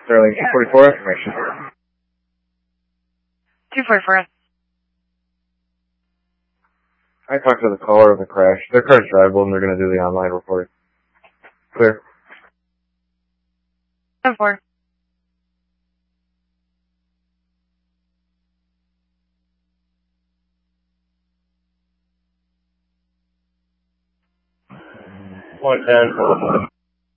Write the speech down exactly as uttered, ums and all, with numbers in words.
Sterling two forty-four, information. two forty-four. I talked to the caller of the crash. Their car's drivable and they're going to do the online report. Clear. ten four. one ten.